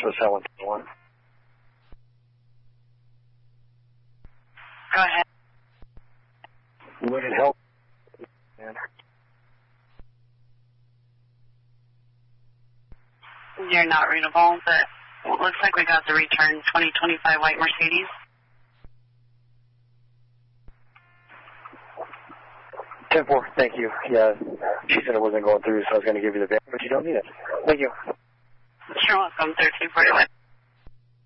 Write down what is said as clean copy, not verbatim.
So it's 1. Go ahead. Would it help? Man. You're not readable, but it looks like we got the return 2025 white Mercedes. 10-4, thank you. Yeah, she said it wasn't going through, so I was going to give you the van, but you don't need it. Thank you. You're welcome, 1341.